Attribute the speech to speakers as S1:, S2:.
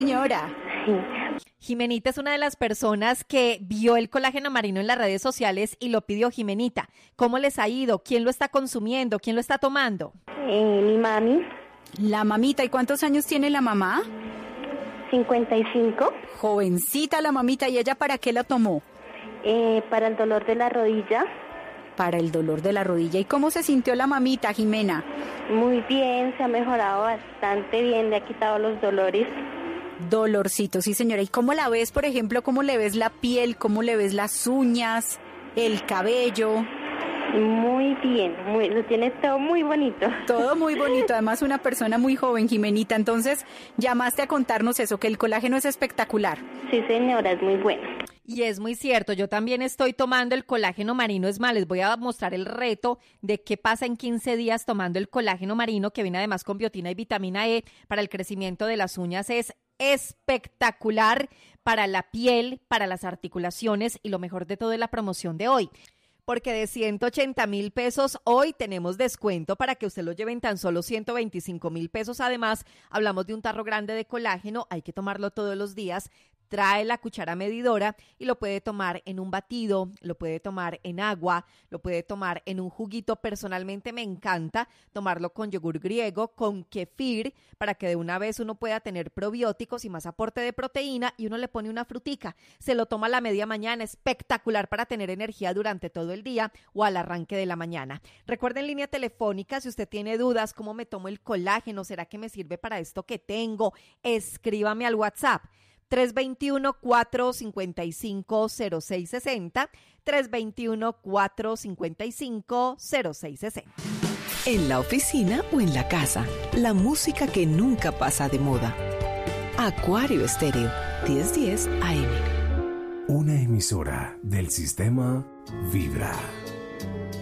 S1: Señora.
S2: Sí.
S3: Jimenita es una de las personas que vio el colágeno marino en las redes sociales y lo pidió. Jimenita, ¿cómo les ha ido? ¿Quién lo está consumiendo? ¿Quién lo está tomando?
S2: Mi mami,
S1: La mamita, ¿y cuántos años tiene la mamá?
S2: 55,
S1: Jovencita la mamita, ¿y ella para qué la tomó?
S2: para el dolor de la rodilla.
S1: Para el dolor de la rodilla. ¿Y cómo se sintió la mamita, Jimena?
S2: Muy bien, se ha mejorado bastante bien, le ha quitado los dolores.
S1: Dolorcito, sí señora. ¿Y cómo la ves, por ejemplo, cómo le ves la piel, cómo le ves las uñas, el cabello?
S2: Muy bien, lo tiene todo muy bonito.
S1: Todo muy bonito, además una persona muy joven, Jimenita. Entonces, llamaste a contarnos eso, que el colágeno es espectacular.
S2: Sí, señora, es muy bueno.
S3: Y es muy cierto, yo también estoy tomando el colágeno marino. Es más, les voy a mostrar el reto de qué pasa en 15 días tomando el colágeno marino, que viene además con biotina y vitamina E para el crecimiento de las uñas. Es espectacular para la piel, para las articulaciones y lo mejor de todo es la promoción de hoy. Porque de 180,000 pesos hoy tenemos descuento para que usted lo lleve en tan solo 125,000 pesos. Además, hablamos de un tarro grande de colágeno, hay que tomarlo todos los días. Trae la cuchara medidora y lo puede tomar en un batido, lo puede tomar en agua, lo puede tomar en un juguito. Personalmente me encanta tomarlo con yogur griego, con kefir, para que de una vez uno pueda tener probióticos y más aporte de proteína, y uno le pone una frutica. Se lo toma a la media mañana, espectacular para tener energía durante todo el día o al arranque de la mañana. Recuerden, línea telefónica, si usted tiene dudas, ¿cómo me tomo el colágeno? ¿Será que me sirve para esto que tengo? Escríbame al WhatsApp. 321-455-0660, 321-455-0660.
S4: En la oficina o en la casa, la música que nunca pasa de moda. Acuario Estéreo, 1010 AM.
S5: Una emisora del sistema Vibra.